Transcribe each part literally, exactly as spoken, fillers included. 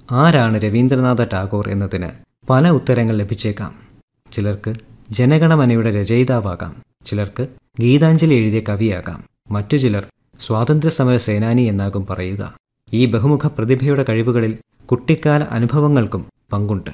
ആരാണ് രവീന്ദ്രനാഥ ടാഗോർ എന്നതിന് പല ഉത്തരങ്ങൾ ലഭിച്ചേക്കാം. ചിലർക്ക് ജനഗണമനയുടെ രചയിതാവാകാം, ചിലർക്ക് ഗീതാഞ്ജലി എഴുതിയ കവിയാകാം, മറ്റു ചിലർ സ്വാതന്ത്ര്യസമര സേനാനി എന്നാകും പറയുക. ഈ ബഹുമുഖ പ്രതിഭയുടെ കഴിവുകളിൽ കുട്ടിക്കാല അനുഭവങ്ങൾക്കും പങ്കുണ്ട്.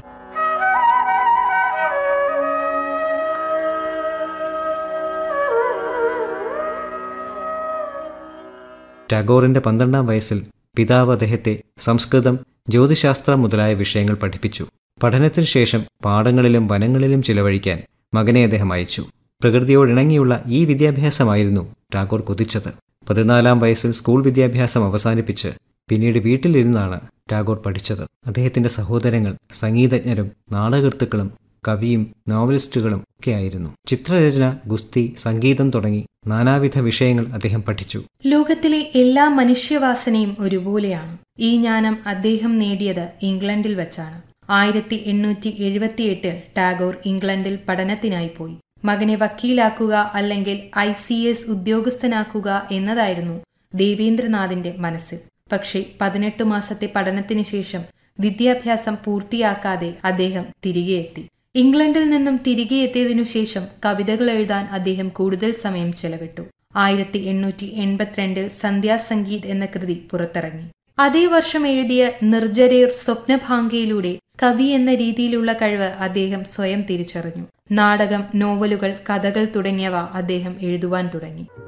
ടാഗോറിന്റെ പന്ത്രണ്ടാം വയസ്സിൽ പിതാവ് അദ്ദേഹത്തെ സംസ്കൃതം, ജ്യോതിശാസ്ത്രം മുതലായ വിഷയങ്ങൾ പഠിപ്പിച്ചു. പഠനത്തിനു ശേഷം പാടങ്ങളിലും വനങ്ങളിലും ചിലവഴിക്കാൻ മകനെ അദ്ദേഹം അയച്ചു. പ്രകൃതിയോടിണങ്ങിയുള്ള ഈ വിദ്യാഭ്യാസമായിരുന്നു ടാഗോർ കൊതിച്ചത്. പതിനാലാം വയസ്സിൽ സ്കൂൾ വിദ്യാഭ്യാസം അവസാനിപ്പിച്ച് പിന്നീട് വീട്ടിലിരുന്നാണ് ടാഗോർ പഠിച്ചത്. അദ്ദേഹത്തിന്റെ സഹോദരങ്ങൾ സംഗീതജ്ഞരും നാടകകൃത്തുക്കളും കവിയും നോവലിസ്റ്റുകളും ഒക്കെയായിരുന്നു. ചിത്രരചന, ഗുസ്തി, സംഗീതം തുടങ്ങി നാനാവിധ വിഷയങ്ങൾ അദ്ദേഹം പഠിച്ചു. ലോകത്തിലെ എല്ലാ മനുഷ്യവാസനയും ഒരുപോലെയാണ്. ഈ ജ്ഞാനം അദ്ദേഹം നേടിയത് ഇംഗ്ലണ്ടിൽ വെച്ചാണ്. ആയിരത്തി എണ്ണൂറ്റി എഴുപത്തി എട്ടിൽ ടാഗോർ ഇംഗ്ലണ്ടിൽ പഠനത്തിനായി പോയി. മകനെ വക്കീലാക്കുക അല്ലെങ്കിൽ ഐ സി എസ് ഉദ്യോഗസ്ഥനാക്കുക എന്നതായിരുന്നു ദേവേന്ദ്രനാഥിന്റെ മനസ്സിൽ. പക്ഷേ പതിനെട്ട് മാസത്തെ പഠനത്തിന് ശേഷം വിദ്യാഭ്യാസം പൂർത്തിയാക്കാതെ അദ്ദേഹം തിരികെ എത്തി. ഇംഗ്ലണ്ടിൽ നിന്നും തിരികെ എത്തിയതിനു ശേഷം കവിതകൾ എഴുതാൻ അദ്ദേഹം കൂടുതൽ സമയം ചെലവിട്ടു. ആയിരത്തി എണ്ണൂറ്റി എൺപത്തിരണ്ടിൽ സന്ധ്യാസംഗീത് എന്ന കൃതി പുറത്തിറങ്ങി. അതേ വർഷം എഴുതിയ നിർജരേർ സ്വപ്നഭാംഗയിലൂടെ കവി എന്ന രീതിയിലുള്ള കഴിവ് അദ്ദേഹം സ്വയം തിരിച്ചറിഞ്ഞു. നാടകം, നോവലുകൾ, കഥകൾ തുടങ്ങിയവ അദ്ദേഹം എഴുതുവാൻ തുടങ്ങി.